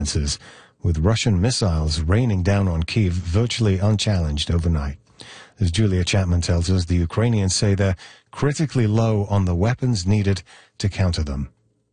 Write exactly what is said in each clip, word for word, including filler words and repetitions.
with Russian missiles raining down on Kyiv virtually unchallenged overnight. As Julia Chapman tells us, the Ukrainians say they're critically low on the weapons needed to counter them.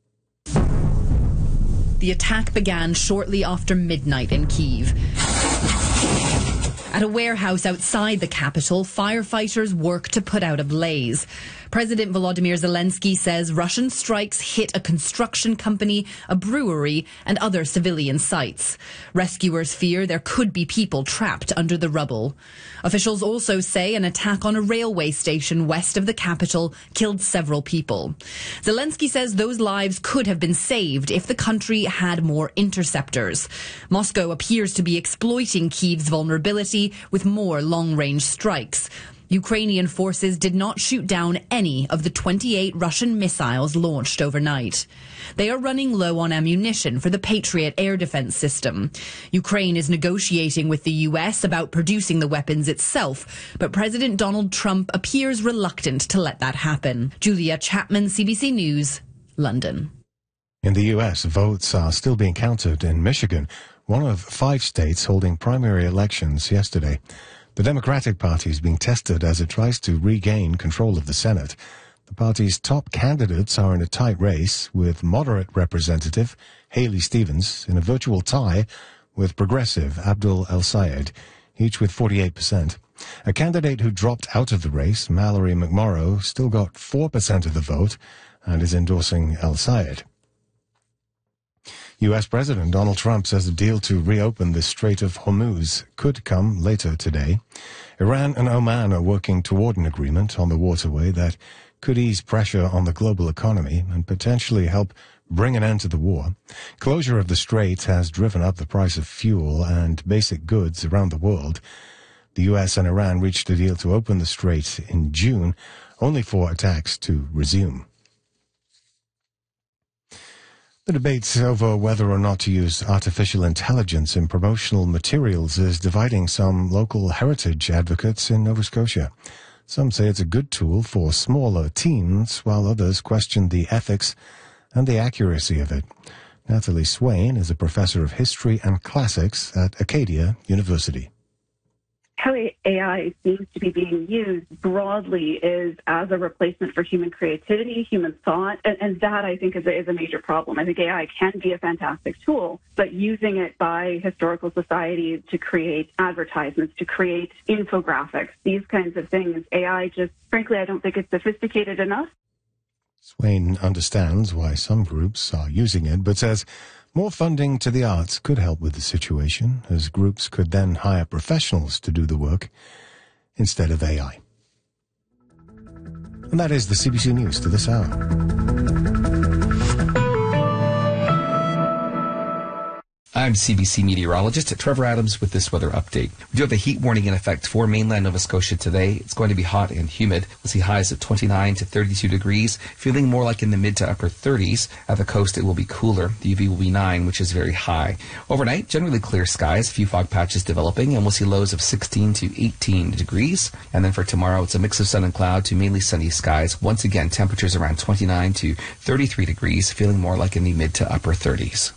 The attack began shortly after midnight in Kyiv. At a warehouse outside the capital, firefighters work to put out a blaze. President Volodymyr Zelensky says Russian strikes hit a construction company, a brewery, and other civilian sites. Rescuers fear there could be people trapped under the rubble. Officials also say an attack on a railway station west of the capital killed several people. Zelensky says those lives could have been saved if the country had more interceptors. Moscow appears to be exploiting Kyiv's vulnerability with more long-range strikes. Ukrainian forces did not shoot down any of the twenty-eight Russian missiles launched overnight. They are running low on ammunition for the Patriot air defense system. Ukraine is negotiating with the U S about producing the weapons itself, but President Donald Trump appears reluctant to let that happen. Julia Chapman, C B C News, London. In the U S, votes are still being counted in Michigan, one of five states holding primary elections yesterday. The Democratic Party is being tested as it tries to regain control of the Senate. The party's top candidates are in a tight race, with moderate Representative Haley Stevens in a virtual tie with progressive Abdul El-Sayed, each with forty-eight percent. A candidate who dropped out of the race, Mallory McMorrow, still got four percent of the vote and is endorsing El-Sayed. U S. President Donald Trump says a deal to reopen the Strait of Hormuz could come later today. Iran and Oman are working toward an agreement on the waterway that could ease pressure on the global economy and potentially help bring an end to the war. Closure of the strait has driven up the price of fuel and basic goods around the world. The U S and Iran reached a deal to open the strait in June, only for attacks to resume. The debate over whether or not to use artificial intelligence in promotional materials is dividing some local heritage advocates in Nova Scotia. Some say it's a good tool for smaller teams, while others question the ethics and the accuracy of it. Natalie Swain is a professor of history and classics at Acadia University. How A I seems to be being used broadly is as a replacement for human creativity, human thought, and, and that, I think, is a, is a major problem. I think A I can be a fantastic tool, but using it by historical societies to create advertisements, to create infographics, these kinds of things, A I just, frankly, I don't think it's sophisticated enough. Swain understands why some groups are using it, but says more funding to the arts could help with the situation, as groups could then hire professionals to do the work instead of A I. And that is the C B C News to this hour. I'm C B C meteorologist Trevor Adams with this weather update. We do have a heat warning in effect for mainland Nova Scotia today. It's going to be hot and humid. We'll see highs of twenty-nine to thirty-two degrees, feeling more like in the mid to upper thirties. At the coast, it will be cooler. The U V will be nine, which is very high. Overnight, generally clear skies, a few fog patches developing, and we'll see lows of sixteen to eighteen degrees. And then for tomorrow, it's a mix of sun and cloud to mainly sunny skies. Once again, temperatures around twenty-nine to thirty-three degrees, feeling more like in the mid to upper thirties.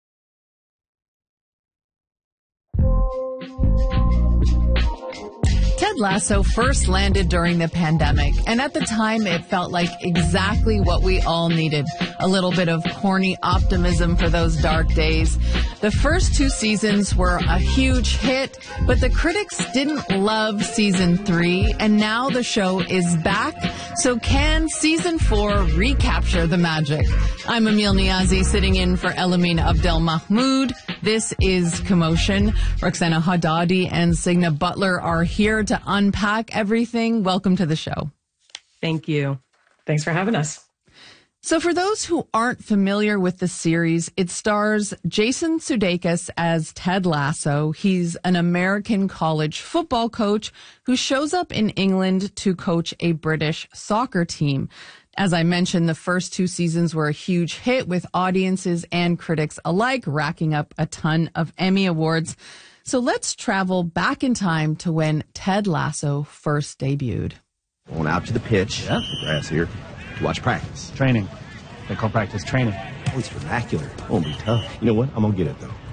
Ted Lasso first landed during the pandemic, and at the time it felt like exactly what we all needed. A little bit of corny optimism for those dark days. The first two seasons were a huge hit, but the critics didn't love season three, and now the show is back. So can season four recapture the magic? I'm Emil Niazi, sitting in for Elamine Abdel Mahmoud. This is Commotion. Roxana Haddadi and Signa Butler are here to unpack everything. Welcome to the show. Thank you. Thanks for having us. So for those who aren't familiar with the series, it stars Jason Sudeikis as Ted Lasso. He's an American college football coach who shows up in England to coach a British soccer team. As I mentioned, the first two seasons were a huge hit with audiences and critics alike, racking up a ton of Emmy Awards. So let's travel back in time to when Ted Lasso first debuted. On out to the pitch, yeah. The grass here, to watch practice. Training. They call practice training. Oh, it's vernacular. Won't be tough. You know what? I'm going to get it, though.